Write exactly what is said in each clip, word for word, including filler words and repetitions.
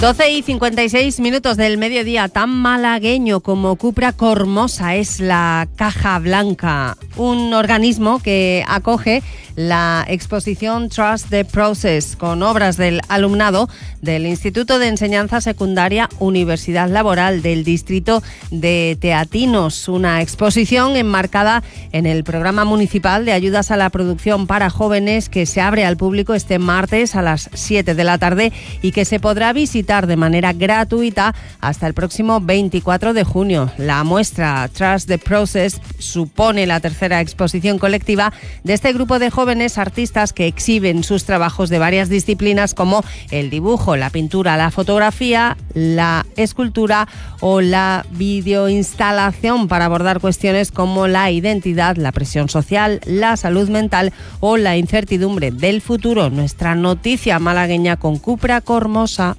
doce y cincuenta y seis minutos del mediodía. Tan malagueño como Cupra Cormosa es la Caja Blanca, un organismo que acoge la exposición Trust the Process con obras del alumnado del Instituto de Enseñanza Secundaria Universidad Laboral del Distrito de Teatinos, una exposición enmarcada en el programa municipal de ayudas a la producción para jóvenes que se abre al público este martes a las siete de la tarde y que se podrá visitar de manera gratuita hasta el próximo veinticuatro de junio. La muestra Trust the Process supone la tercera exposición colectiva de este grupo de jóvenes artistas que exhiben sus trabajos de varias disciplinas como el dibujo, la pintura, la fotografía, la escultura o la videoinstalación para abordar cuestiones como la identidad, la presión social, la salud mental o la incertidumbre del futuro. Nuestra noticia malagueña con Cupra Cormosa.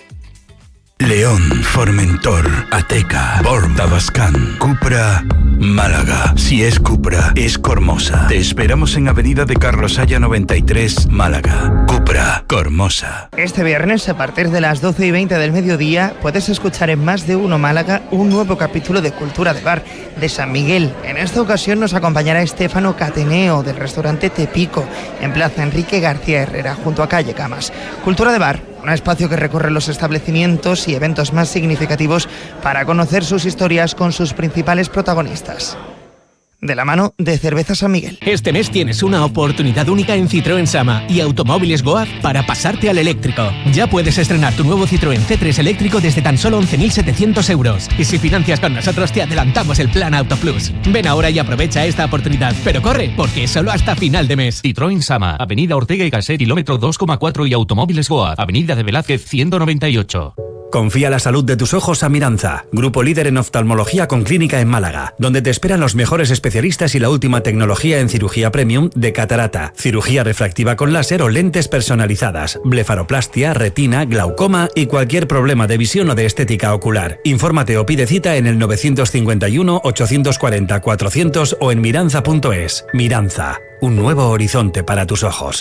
León, Formentor, Ateca, Borm, Tabascan, Cupra, Málaga. Si es Cupra, es Cormosa. Te esperamos en Avenida de Carlos Haya noventa y tres, Málaga. Cupra, Cormosa. Este viernes, a partir de las doce y veinte del mediodía, puedes escuchar en Más de Uno Málaga un nuevo capítulo de Cultura de Bar de San Miguel. En esta ocasión nos acompañará Estefano Cateneo del restaurante Tepico, en Plaza Enrique García Herrera, junto a Calle Camas. Cultura de Bar, un espacio que recorre los establecimientos y eventos más significativos para conocer sus historias con sus principales protagonistas. De la mano de Cerveza San Miguel. Este mes tienes una oportunidad única en Citroën Sama y Automóviles Goaz para pasarte al eléctrico. Ya puedes estrenar tu nuevo Citroën C tres eléctrico desde tan solo once mil setecientos euros. Y si financias con nosotros te adelantamos el plan Auto Plus. Ven ahora y aprovecha esta oportunidad. Pero corre, porque es solo hasta final de mes. Citroën Sama, Avenida Ortega y Gasset, kilómetro dos coma cuatro y Automóviles Goaz, Avenida de Velázquez ciento noventa y ocho. Confía la salud de tus ojos a Miranza, grupo líder en oftalmología con clínica en Málaga, donde te esperan los mejores especialistas y la última tecnología en cirugía premium de catarata, cirugía refractiva con láser o lentes personalizadas, blefaroplastia, retina, glaucoma y cualquier problema de visión o de estética ocular. Infórmate o pide cita en el nueve cinco uno, ocho cuatro cero, cuatrocientos o en miranza punto es. Miranza, un nuevo horizonte para tus ojos.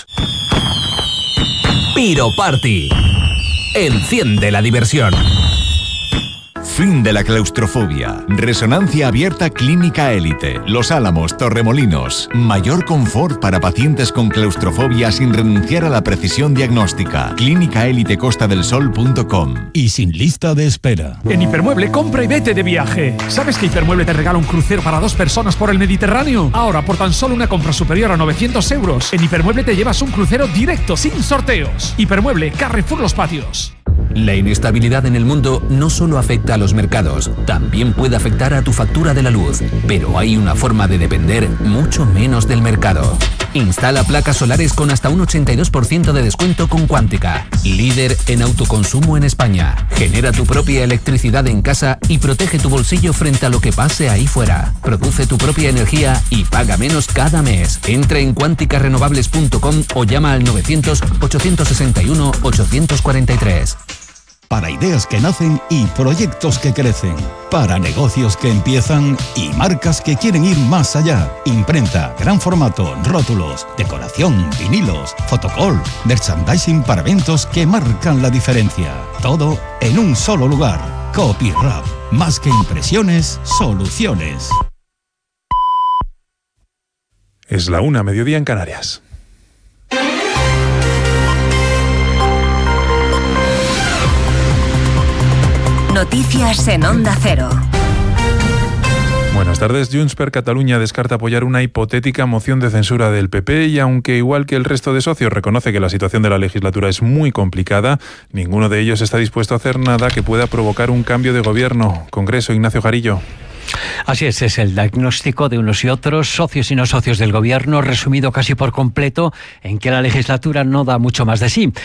Piro Party. Enciende la diversión. Fin de la claustrofobia. Resonancia abierta Clínica Élite. Los Álamos, Torremolinos. Mayor confort para pacientes con claustrofobia sin renunciar a la precisión diagnóstica. clínica élite costa del sol punto com. Y sin lista de espera. En Hipermueble, compra y vete de viaje. ¿Sabes que Hipermueble te regala un crucero para dos personas por el Mediterráneo? Ahora, por tan solo una compra superior a novecientos euros, en Hipermueble te llevas un crucero directo, sin sorteos. Hipermueble, Carrefour Los Patios. La inestabilidad en el mundo no solo afecta a los mercados, también puede afectar a tu factura de la luz. Pero hay una forma de depender mucho menos del mercado. Instala placas solares con hasta un ochenta y dos por ciento de descuento con Cuántica, líder en autoconsumo en España. Genera tu propia electricidad en casa y protege tu bolsillo frente a lo que pase ahí fuera. Produce tu propia energía y paga menos cada mes. Entra en cuántica renovables punto com o llama al novecientos, ochocientos sesenta y uno, ochocientos cuarenta y tres. Para ideas que nacen y proyectos que crecen. Para negocios que empiezan y marcas que quieren ir más allá. Imprenta, gran formato, rótulos, decoración, vinilos, fotocall, merchandising para eventos que marcan la diferencia. Todo en un solo lugar. Copyrap. Más que impresiones, soluciones. Es la una, mediodía en Canarias. Noticias en Onda Cero. Buenas tardes. Junts per Catalunya descarta apoyar una hipotética moción de censura del P P y aunque igual que el resto de socios reconoce que la situación de la legislatura es muy complicada, ninguno de ellos está dispuesto a hacer nada que pueda provocar un cambio de gobierno. Congreso, Ignacio Jarillo. Así es, es el diagnóstico de unos y otros, socios y no socios del gobierno, resumido casi por completo en que la legislatura no da mucho más de sí.